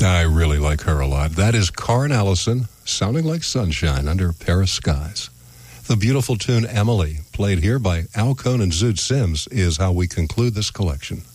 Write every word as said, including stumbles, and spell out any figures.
I really like her a lot. That is Karen Allison, Sounding Like Sunshine Under Paris Skies. The beautiful tune Emily, played here by Al Cohn and Zoot Sims, is how we conclude this collection.